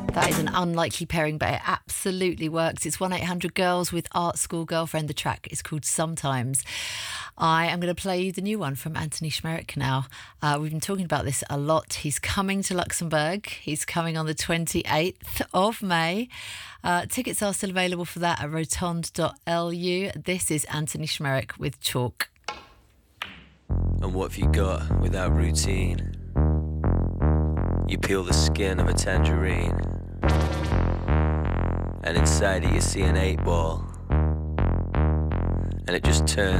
That is an unlikely pairing, but it absolutely works. It's 1-800-GIRLS with Art School Girlfriend. The track is called Sometimes. I am going to play you the new one from Anthony Schmerich now. We've been talking about this a lot. He's coming to Luxembourg. He's coming on the 28th of May. Tickets are still available for that at rotonde.lu. This is Anthony Schmerich with Chalk. And what have you got without routine? You peel the skin of a tangerine, and inside it you see an 8-ball, and it just turns